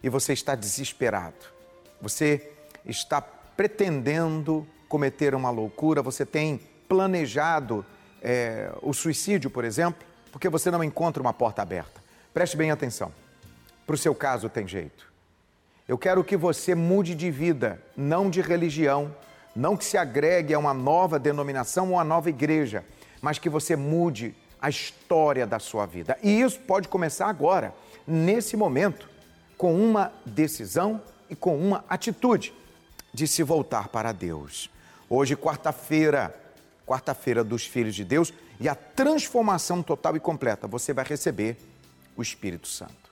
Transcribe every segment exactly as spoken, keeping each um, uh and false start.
e você está desesperado. Você está pretendendo cometer uma loucura, você tem planejado é, o suicídio, por exemplo, porque você não encontra uma porta aberta. Preste bem atenção. Para o seu caso tem jeito. Eu quero que você mude de vida, não de religião, não que se agregue a uma nova denominação ou uma nova igreja, mas que você mude a história da sua vida. E isso pode começar agora, nesse momento, com uma decisão e com uma atitude de se voltar para Deus. Hoje, quarta-feira, quarta-feira dos Filhos de Deus, e a transformação total e completa, você vai receber o Espírito Santo.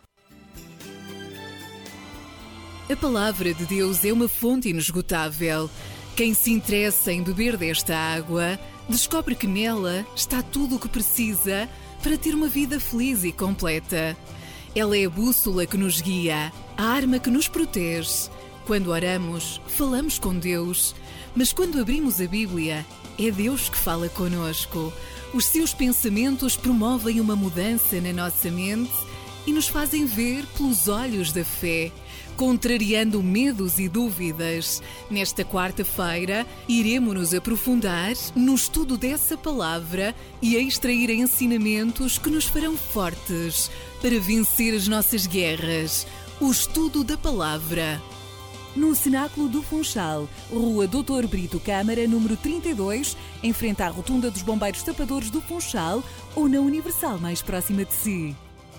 A palavra de Deus é uma fonte inesgotável. Quem se interessa em beber desta água, descobre que nela está tudo o que precisa para ter uma vida feliz e completa. Ela é a bússola que nos guia, a arma que nos protege. Quando oramos, falamos com Deus, mas quando abrimos a Bíblia, é Deus que fala conosco. Os seus pensamentos promovem uma mudança na nossa mente e nos fazem ver pelos olhos da fé, contrariando medos e dúvidas. Nesta quarta-feira, iremos-nos aprofundar no estudo dessa palavra e a extrair ensinamentos que nos farão fortes para vencer as nossas guerras. O estudo da palavra. No Cenáculo do Funchal, Rua doutor Brito Câmara, número trinta e dois, em frente à Rotunda dos Bombeiros Tapadores do Funchal, ou na Universal mais próxima de si.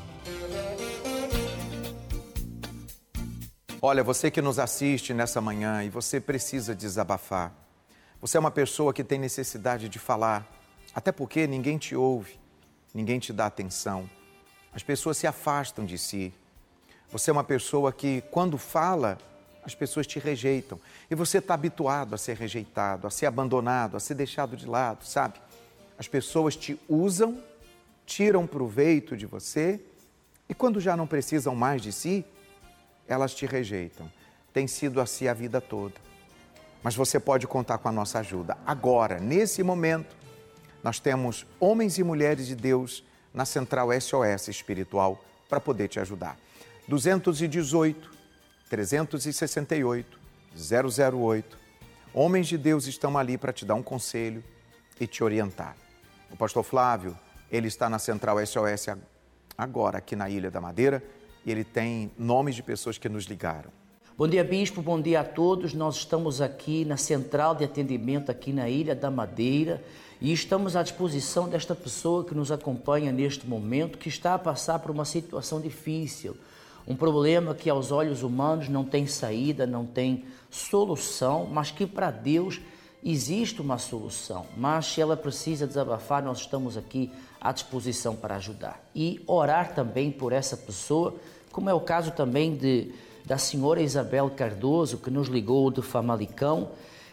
Olha, você que nos assiste nessa manhã e você precisa desabafar. Você é uma pessoa que tem necessidade de falar, até porque ninguém te ouve, ninguém te dá atenção. As pessoas se afastam de si. Você é uma pessoa que, quando fala, as pessoas te rejeitam. E você está habituado a ser rejeitado, a ser abandonado, a ser deixado de lado, sabe? As pessoas te usam, tiram proveito de você e quando já não precisam mais de si, elas te rejeitam. Tem sido assim a vida toda. Mas você pode contar com a nossa ajuda. Agora, nesse momento, nós temos homens e mulheres de Deus na Central S O S Espiritual para poder te ajudar. duzentos e dezoito, trezentos e sessenta e oito, zero zero oito. Homens de Deus estão ali para te dar um conselho e te orientar. O pastor Flávio, ele está na Central S O S agora, aqui na Ilha da Madeira, e ele tem nomes de pessoas que nos ligaram. Bom dia, Bispo, bom dia a todos. Nós estamos aqui na Central de Atendimento, aqui na Ilha da Madeira, e estamos à disposição desta pessoa que nos acompanha neste momento, que está a passar por uma situação difícil, um problema que aos olhos humanos não tem saída, não tem solução, mas que para Deus existe uma solução. Mas se ela precisa desabafar, nós estamos aqui à disposição para ajudar. E orar também por essa pessoa, como é o caso também de, da senhora Isabel Cardoso, que nos ligou do Famalicão.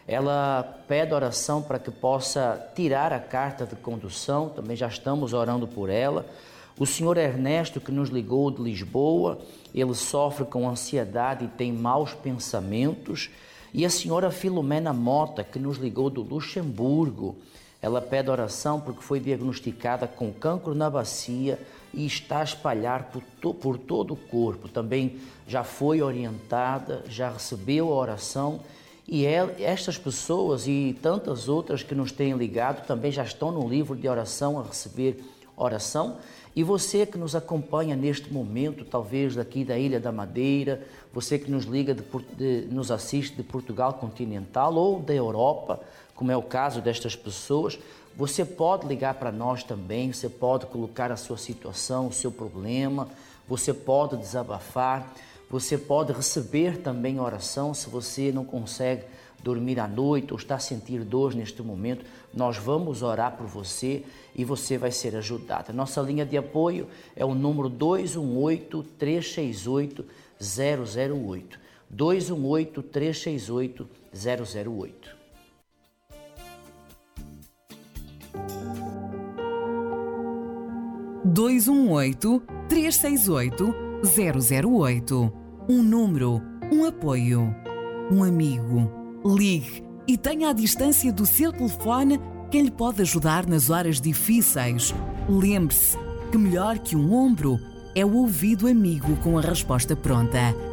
Ela pede oração para que possa tirar a carta de condução, também já estamos orando por ela. O senhor Ernesto, que nos ligou de Lisboa, ele sofre com ansiedade e tem maus pensamentos. E a senhora Filomena Mota, que nos ligou do Luxemburgo, ela pede oração porque foi diagnosticada com cancro na bacia e está a espalhar por, to, por todo o corpo. Também já foi orientada, já recebeu a oração. E ela, estas pessoas e tantas outras que nos têm ligado também já estão no livro de oração a receber oração. E você que nos acompanha neste momento, talvez daqui da Ilha da Madeira, você que nos liga, de, de, nos assiste de Portugal continental ou da Europa, como é o caso destas pessoas, você pode ligar para nós também, você pode colocar a sua situação, o seu problema, você pode desabafar, você pode receber também oração se você não consegue dormir à noite ou está a sentir dor neste momento, nós vamos orar por você e você vai ser ajudado. A nossa linha de apoio é o número dois um oito, três seis oito, zero zero oito. dois um oito, três seis oito, zero zero oito. dois um oito, três seis oito, zero zero oito. Um número, um apoio, um amigo. Ligue e tenha à distância do seu telefone quem lhe pode ajudar nas horas difíceis. Lembre-se que melhor que um ombro é o ouvido amigo com a resposta pronta.